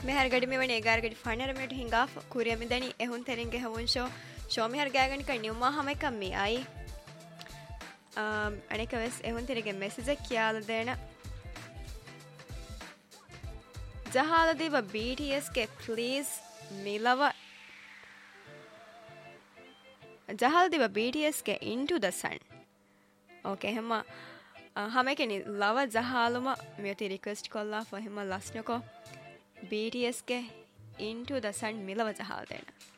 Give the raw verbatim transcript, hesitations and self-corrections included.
මෙහර ගඩි මෙවන එගාර ගඩි ෆනර මෙට හිඟා කුරියමි දනි එහුන් තෙරින්ගේ හවුන් show show මෙහර ගෑගනි ක නියුමා හැම එකම් මේ අයි අනික වෙස් එහුන් තෙරිගේ මෙසේජ් එක කියලා දෙන ජහාල දිව B T S के प्लीज मिलव जहाल दिव B T S के into the sun ओके हम हमें के नि लव जहालुम मेती रिक्वेस्ट कोल्ला फहिम लस्नको B T S के into the sun मिलव जहाल देना